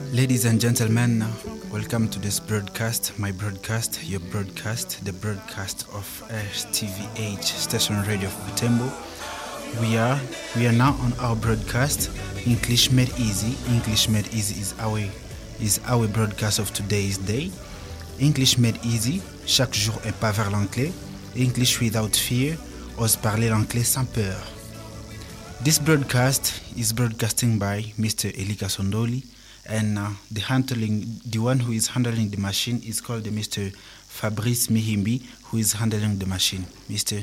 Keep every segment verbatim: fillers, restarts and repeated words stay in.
Ladies and gentlemen, welcome to this broadcast, my broadcast, your broadcast, the broadcast of S T V H Station Radio of Butembo. We are we are now on our broadcast, English Made Easy. English Made Easy is our is our broadcast of today's day. English Made Easy, chaque jour un pas vers l'anglais. English without fear, ose parler l'anglais sans peur. This broadcast is broadcasting by Mister Elika Sondoli, and uh, the handling, the one who is handling the machine is called the Mister Fabrice Mihimbi, who is handling the machine. Mister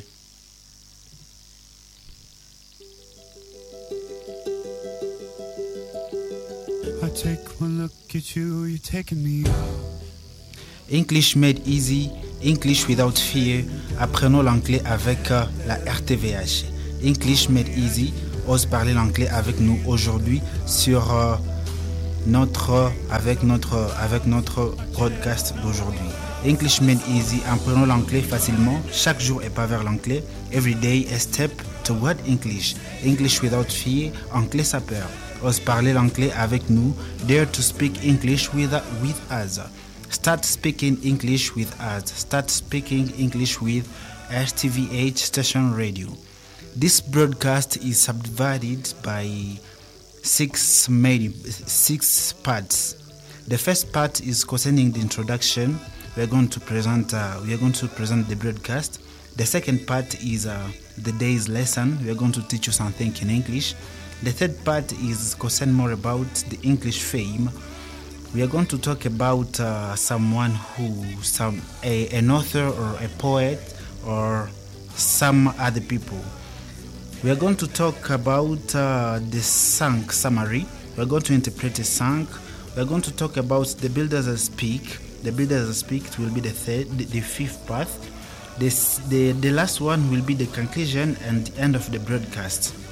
I take one look at you, you're taking me out. English Made Easy, English without fear. Apprenons l'anglais avec uh, la R T V H. English Made Easy, ose parler l'anglais avec nous aujourd'hui sur uh, notre avec notre avec notre broadcast d'aujourd'hui. English Made Easy, apprenons l'anglais facilement. Chaque jour est pas vers l'anglais. Every day a step toward English. English without fear, anglais sans peur. Ose parler l'anglais avec nous. Dare to speak English with with us. Start speaking English with us. Start speaking English with S T V H Station Radio. This broadcast is subdivided by six main, six parts. The first part is concerning the introduction. We are going to present. Uh, we are going to present the broadcast. The second part is uh, the day's lesson. We are going to teach you something in English. The third part is concerned more about the English fame. We are going to talk about uh, someone who, some a, an author or a poet or some other people. We are going to talk about uh, the song summary. We are going to interpret a song. We are going to talk about the builders that speak. The builders that speak, it will be the third, the, the fifth part. This, the the last one will be the conclusion and the end of the broadcast.